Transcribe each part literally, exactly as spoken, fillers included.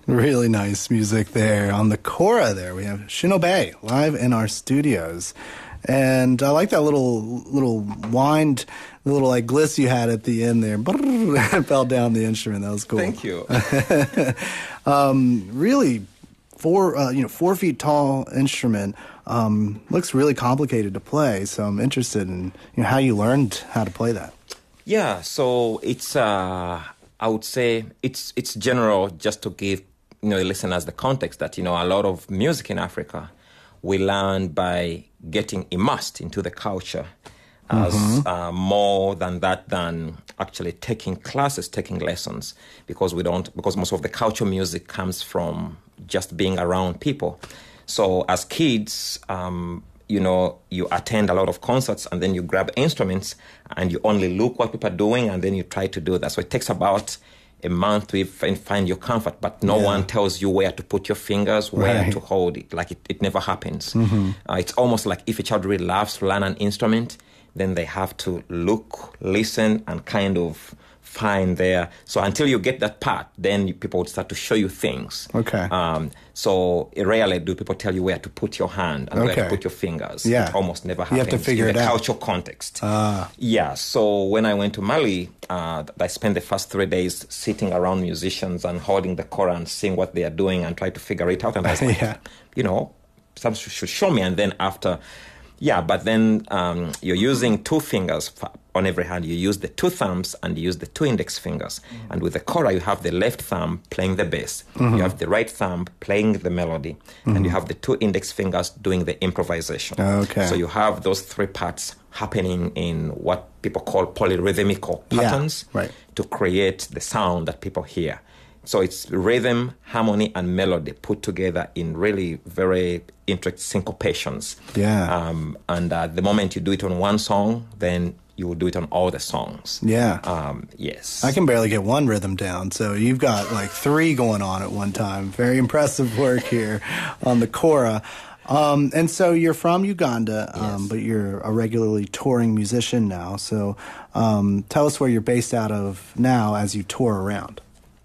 Really nice music there. On the Kora there, we have Shinobe live in our studios. And I like that little little wind, the little like gliss you had at the end there. It fell down the instrument. That was cool. Thank you. um, really, four uh, you know four feet tall instrument. Um, looks really complicated to play. So I'm interested in you know how you learned how to play that. Yeah. So it's uh, I would say it's it's general, just to give you know listeners the context that you know a lot of music in Africa we learn by getting immersed into the culture as mm-hmm. uh, more than that than actually taking classes, taking lessons, because we don't because most of the culture music comes from just being around people. So as kids, um, you know, you attend a lot of concerts and then you grab instruments and you only look what people are doing and then you try to do that. So it takes about a month to find your comfort, but no yeah. one tells you where to put your fingers, where right. to hold it. Like it, it never happens. Mm-hmm. Uh, it's almost like if a child really loves to learn an instrument, then they have to look, listen, and kind of find there. So until you get that part, then you, people would start to show you things. Okay. Um, so rarely do people tell you where to put your hand and okay. where to put your fingers. Yeah. It almost never happens. You have to figure in it the out. Cultural context. Ah. Yeah. So when I went to Mali, uh, I spent the first three days sitting around musicians and holding the kora and seeing what they are doing and try to figure it out. And I was like, yeah. you know, some should show me. And then after... Yeah, but then um, you're using two fingers on every hand. You use the two thumbs and you use the two index fingers. Mm-hmm. And with the kora, you have the left thumb playing the bass. Mm-hmm. You have the right thumb playing the melody. Mm-hmm. And you have the two index fingers doing the improvisation. Okay. So you have those three parts happening in what people call polyrhythmical patterns yeah, right. to create the sound that people hear. So it's rhythm, harmony, and melody put together in really very intricate syncopations. Yeah. Um, and uh, the moment you do it on one song, then you will do it on all the songs. Yeah. Um, yes. I can barely get one rhythm down, so you've got like three going on at one time. Very impressive work here on the kora. Um, and so you're from Uganda, um, yes. but you're a regularly touring musician now. So um, tell us where you're based out of now as you tour around.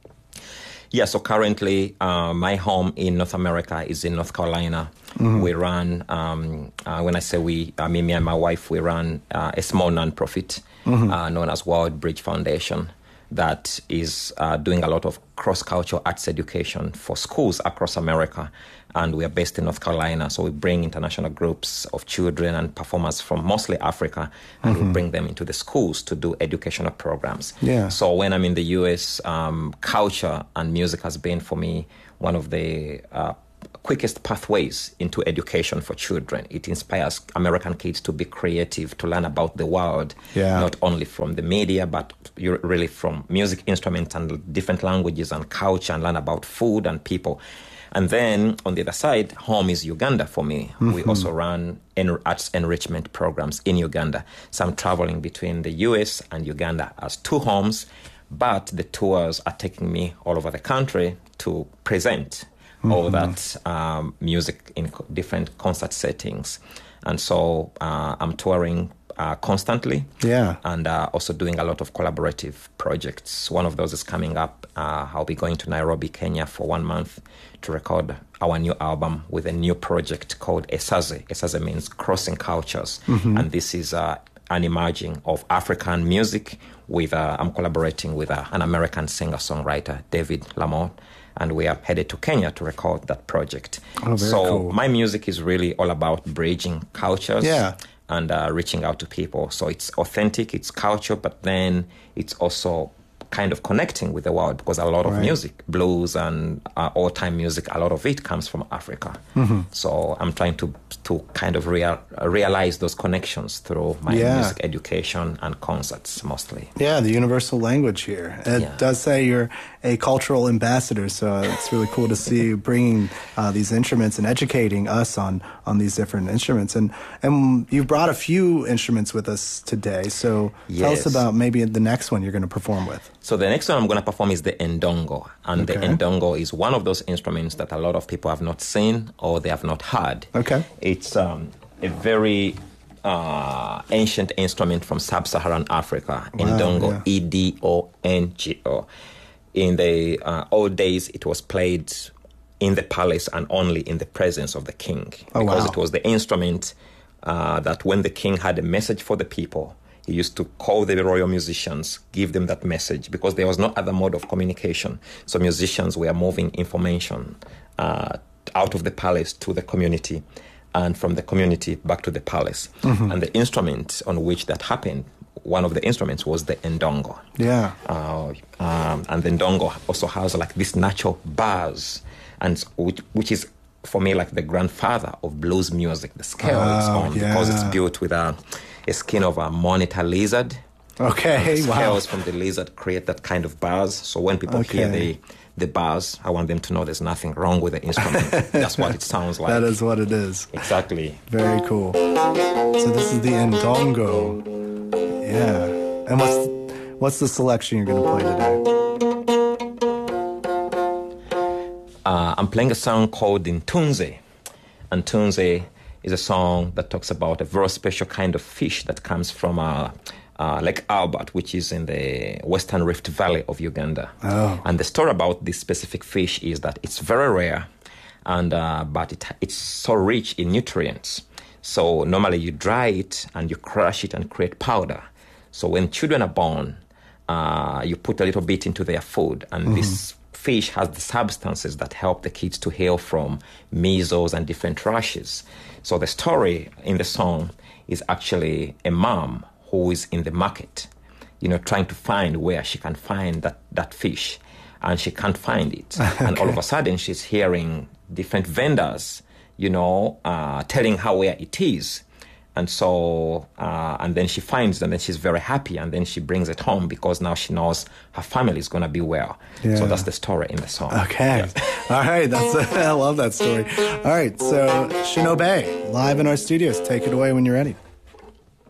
Yeah, so currently uh, my home in North America is in North Carolina. Mm-hmm. We run, um, uh, when I say we, I mean me and my wife, we run uh, a small nonprofit mm-hmm. uh, known as World Bridge Foundation that is uh, doing a lot of cross-cultural arts education for schools across America. And we are based in North Carolina, so we bring international groups of children and performers from mostly Africa, and mm-hmm. we bring them into the schools to do educational programs. Yeah. So when I'm in the U S, um, culture and music has been, for me, one of the uh, quickest pathways into education for children. It inspires American kids to be creative, to learn about the world, yeah. not only from the media, but you're really from music instruments and different languages and culture, and learn about food and people. And then on the other side, home is Uganda for me. Mm-hmm. We also run en- arts enrichment programs in Uganda. So I'm traveling between the U S and Uganda as two homes, but the tours are taking me all over the country to present mm-hmm. all that um, music in co- different concert settings. And so uh, I'm touring Uh, constantly, yeah, and uh, also doing a lot of collaborative projects. One of those is coming up. Uh, I'll be going to Nairobi, Kenya for one month to record our new album with a new project called Esaze. Esaze means crossing cultures, mm-hmm. and this is uh, an emerging of African music. With uh, I'm collaborating with uh, an American singer-songwriter, David Lamont, and we are headed to Kenya to record that project. Oh, very so cool. My music is really all about bridging cultures. Yeah. And uh, reaching out to people. So it's authentic, it's culture, but then it's also kind of connecting with the world, because a lot of right. music, blues and uh, all-time music, a lot of it comes from Africa. Mm-hmm. So I'm trying to to kind of real, realize those connections through my yeah. music education and concerts mostly. Yeah, the universal language here. It yeah. does say you're a cultural ambassador, so it's really cool to see you bringing uh, these instruments and educating us on, on these different instruments. And and you've brought a few instruments with us today, so yes. tell us about maybe the next one you're going to perform with. So the next one I'm going to perform is the ndongo. And okay. the ndongo is one of those instruments that a lot of people have not seen or they have not heard. Okay. It's um, a very uh, ancient instrument from sub-Saharan Africa. Wow, Ndongo, yeah. E D O N G O. in the uh, old days, it was played in the palace and only in the presence of the king. Oh, because wow. it was the instrument uh, that when the king had a message for the people, he used to call the royal musicians, give them that message, because there was no other mode of communication. So musicians were moving information uh, out of the palace to the community, and from the community back to the palace. Mm-hmm. And the instrument on which that happened, one of the instruments was the ndongo. Yeah. Uh, um, and the ndongo also has like this natural bars, and which, which is, for me, like the grandfather of blues music, the scale Oh, it's on, yeah. because it's built with a, a skin of a monitor lizard. Okay, The wow. scales from the lizard create that kind of bars. So when people hear Okay. the the bars, I want them to know there's nothing wrong with the instrument. That's what it sounds like. That is what it is. Exactly. Very cool. So this is the ndongo. Yeah. And what's what's the selection you're going to play today? Uh, I'm playing a song called Ntunze. And Ntunze is a song that talks about a very special kind of fish that comes from uh, uh, Lake Albert, which is in the Western Rift Valley of Uganda. Oh. And the story about this specific fish is that it's very rare, and uh, but it, it's so rich in nutrients. So normally you dry it and you crush it and create powder. So when children are born, uh, you put a little bit into their food, and mm-hmm. this fish has the substances that help the kids to heal from measles and different rashes. So the story in the song is actually a mom who is in the market, you know, trying to find where she can find that, that fish, and she can't find it. Okay. And all of a sudden she's hearing different vendors, you know, uh, telling her where it is. And so, uh, and then she finds it, and then she's very happy, and then she brings it home because now she knows her family is going to be well. Yeah. So that's the story in the song. Okay. Yeah. All right. That's a, I love that story. All right. So Shinobe, live in our studios. Take it away when you're ready.